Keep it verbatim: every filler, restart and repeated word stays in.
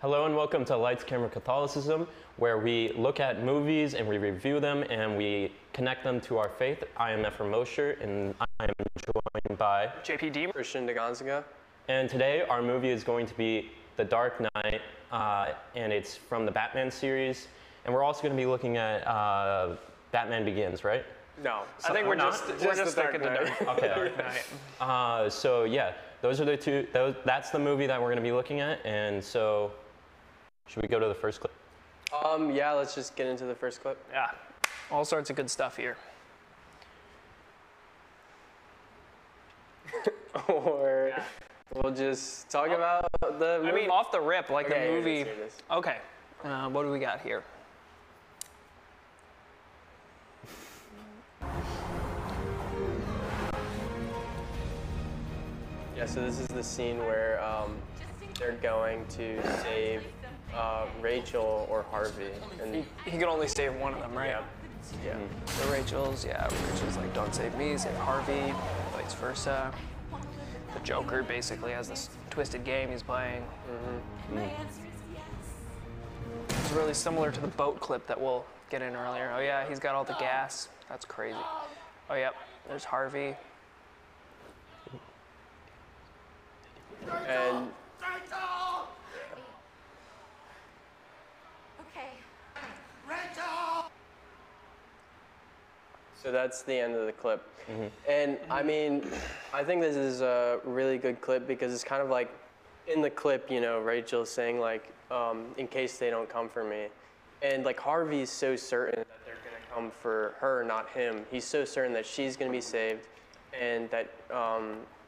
Hello and welcome to Lights, Camera, Catholicism, where we look at movies and we review them and we connect them to our faith. I am Ephraim Mosher and I am joined by J P D. Christian DeGonzaga. And today our movie is going to be The Dark Knight, uh, and it's from the Batman series. And we're also going to be looking at uh, Batman Begins, right? No. I think we're not? just, Just we're just The Dark sticking to Knight. Dark, Okay. Dark Knight. Uh, so yeah, those are the two, those, that's the movie that we're going to be looking at. And so, should we go to the first clip? Um, yeah, let's just get into the first clip. Yeah, all sorts of good stuff here. Or Yeah. we'll just talk about the movie. I mean, off the rip, like Okay, the here it movie. is, here it is. Okay, uh, what do we got here? Yeah, so this is the scene where um, they're going to save uh, Rachel or Harvey. And He, he can only save one of them, right? yeah, yeah. So Rachel's, yeah, Rachel's like, don't save me, save Harvey, vice versa. The Joker basically has this twisted game he's playing. It's really similar to the boat clip that we'll get in earlier. Oh yeah, he's got all the gas. That's crazy. Oh yep, there's Harvey. And Okay. so that's the end of the clip. And I mean, I think this is a really good clip because it's kind of like, in the clip, you know, Rachel's saying like, um, in case they don't come for me. And like Harvey's so certain that they're gonna come for her, not him. He's so certain that she's gonna be saved and that um,